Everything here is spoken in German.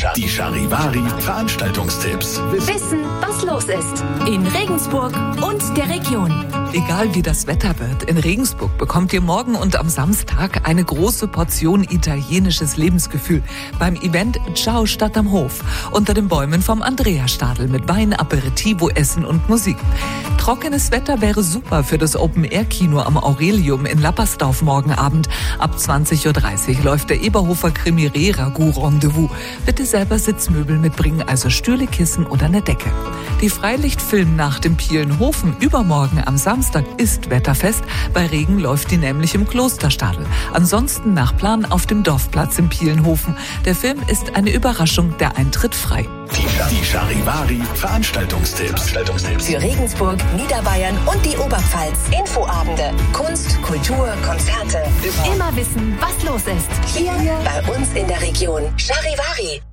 Die Charivari Veranstaltungstipps. Wissen, was los ist. In Regensburg und der Region. Egal wie das Wetter wird, in Regensburg bekommt ihr morgen und am Samstag eine große Portion italienisches Lebensgefühl beim Event Ciao Stadt am Hof unter den Bäumen vom Andreastadel mit Wein, Aperitivo, Essen und Musik. Trockenes Wetter wäre super für das Open-Air-Kino am Aurelium in Lappersdorf morgen Abend. Ab 20.30 Uhr läuft der Eberhofer Krimi Ragout Rendezvous. Bitte selber Sitzmöbel mitbringen, also Stühle, Kissen oder eine Decke. Die Freilichtfilmnacht im Pielenhofen übermorgen am Samstag ist wetterfest. Bei Regen läuft die nämlich im Klosterstadel. Ansonsten nach Plan auf dem Dorfplatz im Pielenhofen. Der Film ist eine Überraschung, der Eintritt frei. Die Charivari Veranstaltungstipps. Für Regensburg, Niederbayern und die Oberpfalz. Infoabende, Kunst, Kultur, Konzerte. Immer wissen, was los ist. Hier bei uns in der Region. Charivari.